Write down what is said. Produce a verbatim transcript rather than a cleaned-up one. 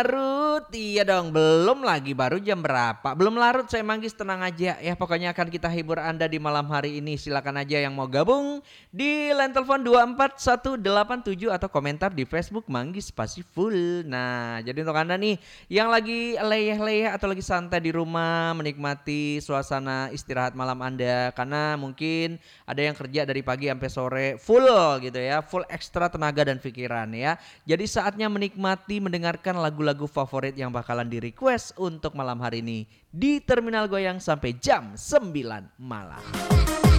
Larut, iya dong, belum lagi, baru jam berapa? Belum larut saya Manggis, tenang aja ya, pokoknya akan kita hibur Anda di malam hari ini. Silakan aja yang mau gabung di line telepon dua empat satu delapan tujuh atau komentar di Facebook Manggis Spasi Full. Nah, jadi untuk Anda nih yang lagi leyeh-leyeh atau lagi santai di rumah menikmati suasana istirahat malam Anda, karena mungkin ada yang kerja dari pagi sampai sore full gitu ya, full ekstra tenaga dan pikiran ya. Jadi saatnya menikmati mendengarkan lagu-lagu favorit yang bakalan di request untuk malam hari ini di Terminal Goyang sampai jam sembilan malam.